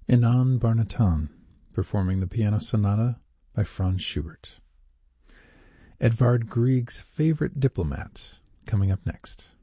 Inan Barnatan, performing the Piano Sonata by Franz Schubert. Edvard Grieg's Favorite Diplomat, coming up next.